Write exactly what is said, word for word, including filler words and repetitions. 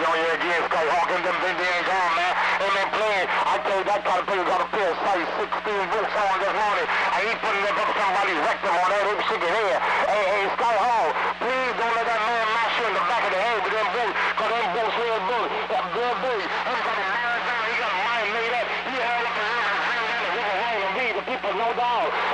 on you again, Sky Hawk, and them been there gone, man. And man, playing, I tell you, that kind of player got a pair of size sixteen boots on this morning. I ain't putting them up somebody rectum on that hip shaking head. Hey, hey, Sky Hawk, please don't let that man mash you in the back of the head with them boots, because them boots real boots. That good boots. He's got a mind down, he got a mind made up. He held up the river, hang down the river, hang and read the people, no doubt.